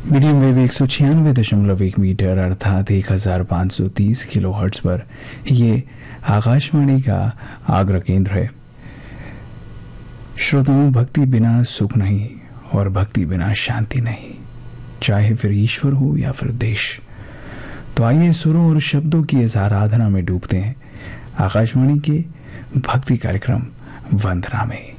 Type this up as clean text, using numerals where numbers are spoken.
Medium wave 196.1 metre अर्थात 1530 kilo hertz पर ये आकाशवाणी का आग्रह केंद्र है। श्रोताओं, भक्ति बिना सुख नहीं और भक्ति बिना शांति नहीं, चाहे फिर ईश्वर हो या फिर देश। तो आइए सुरों और शब्दों की इस आराधना में डूबते हैं आकाशवाणी के भक्ति कार्यक्रम वंदना में।